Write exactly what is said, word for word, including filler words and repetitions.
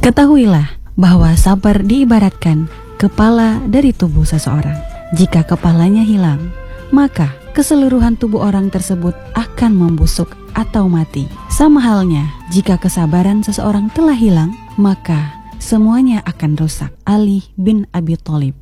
Ketahuilah bahwa sabar diibaratkan kepala dari tubuh seseorang. Jika kepalanya hilang, maka keseluruhan tubuh orang tersebut akan membusuk atau mati. Sama halnya, jika kesabaran seseorang telah hilang, maka semuanya akan rusak. Ali bin Abi Thalib.